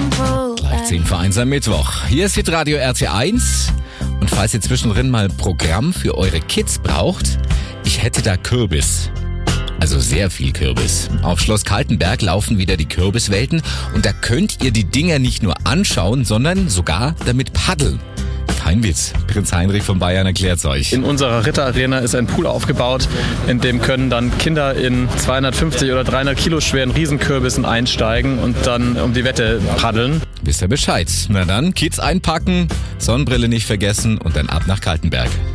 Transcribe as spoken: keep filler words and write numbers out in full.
Gleich zehn vor eins am Mittwoch. Hier ist Hitradio R T eins. Und falls ihr zwischendrin mal Programm für eure Kids braucht, ich hätte da Kürbis. Also sehr viel Kürbis. Auf Schloss Kaltenberg laufen wieder die Kürbiswelten und da könnt ihr die Dinger nicht nur anschauen, sondern sogar damit paddeln. Kein Witz. Prinz Heinrich von Bayern erklärt's euch. In unserer Ritterarena ist ein Pool aufgebaut, in dem können dann Kinder in zweihundertfünfzig oder dreihundert Kilo schweren Riesenkürbissen einsteigen und dann um die Wette paddeln. Wisst ihr Bescheid? Na dann, Kids einpacken, Sonnenbrille nicht vergessen und dann ab nach Kaltenberg.